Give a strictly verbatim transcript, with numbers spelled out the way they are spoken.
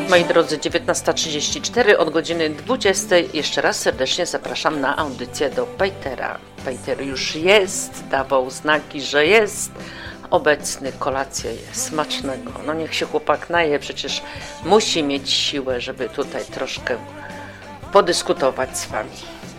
Moi drodzy, dziewiętnasta trzydzieści cztery, od godziny dwudziestej. Jeszcze raz serdecznie zapraszam na audycję do Pejtera. Pejter już jest, dawał znaki, że jest obecny, kolację je smacznego. No niech się chłopak naje, przecież musi mieć siłę, żeby tutaj troszkę podyskutować z wami.